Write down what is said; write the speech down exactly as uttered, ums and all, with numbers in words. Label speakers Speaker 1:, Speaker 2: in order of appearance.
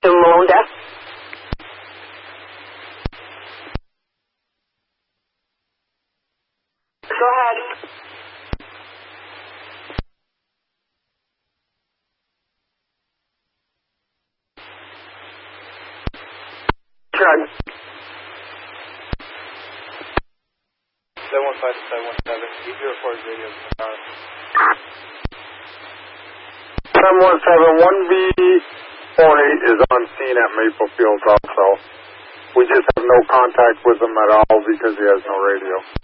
Speaker 1: to Melinda. Go ahead. Sure.
Speaker 2: seven one five to seven one seven. Keep your record radio.
Speaker 3: seven one seven, one B four eight is on scene at Maple Fields also. We just have no contact with him at all because he has no radio.